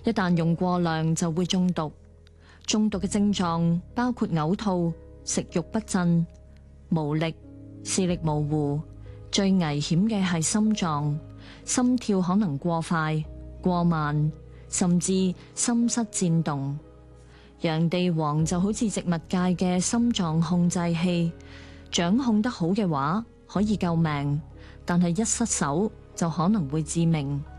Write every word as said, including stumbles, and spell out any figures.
一旦用過量就會中毒。中毒嘅症狀包括嘔吐、食慾不振、無力、視力模糊，最危險嘅係心臟，心跳可能過快、過慢，甚至心室顫動。洋地黃就好似植物界嘅心臟控制器，掌控得好嘅話可以救命，但係一失手就可能會致命。